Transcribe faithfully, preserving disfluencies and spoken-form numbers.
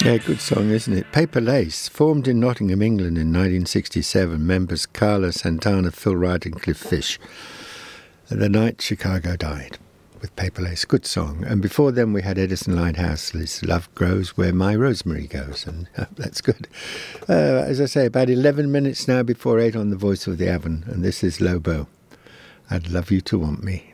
Yeah, good song, isn't it? Paper Lace, formed in Nottingham, England in nineteen sixty-seven. Members Carla Santana, Phil Wright and Cliff Fish. The night Chicago died, with Paper Lace. Good song. And before them we had Edison Lighthouse's Love Grows Where My Rosemary Goes. And uh, that's good. Uh, as I say, about eleven minutes now before eight on The Voice of the Avon. And this is Lobo. I'd love you to want me.